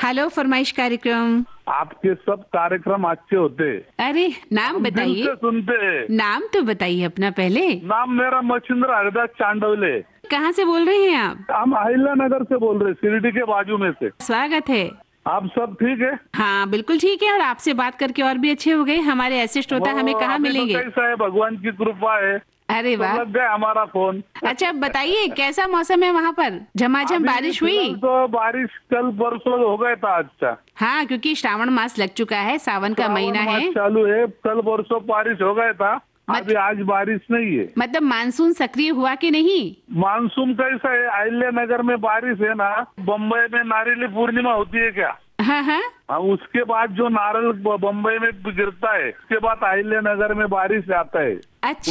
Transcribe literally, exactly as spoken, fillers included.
Hello फरमाइश कार्यक्रम। आपके सब कार्यक्रम अच्छे होते। अरे नाम हम दिल बताइए। से सुनते हैं। नाम तो बताइए अपना पहले। नाम मेरा मच्छिंद्र हरिदास चांडवले। कहाँ से बोल रहे हैं आप? हम अहिल्या नगर से बोल रहे हैं, शिरडी के बाजू में से। स्वागत है। आप सब ठीक है? हाँ बिल्कुल ठीक है, और आपसे बात करके और भी अच्छे हो गए। हमारे ऐसे श्रोता हमें कहाँ अभी तो मिलेंगे? कैसा है, भगवान की कृपा है। अरे तो वाह। लग गया हमारा फोन। अच्छा अब बताइए कैसा मौसम है वहाँ पर? झमाझम अभी बारिश हुई? फिलहाल तो बारिश कल परसों हो गया था। अच्छा हाँ क्योंकि श्रावण मास लग चुका है, सावन का श्रावण महीना मास है। चालू है। कल परसों बारिश हो गया था। मत- अभी आज बारिश नहीं है। मतलब मानसून सक्रिय हुआ कि नहीं? मानसून कैसा है, अहिल्या नगर में बारिश है ना। बम्बई में नारियल पूर्णिमा होती है क्या? हाँ हाँ। हाँ, उसके बाद जो नारल ब- बम्बई में गिरता है, उसके बाद अहिल्या नगर में बारिश आता है। अच्छा।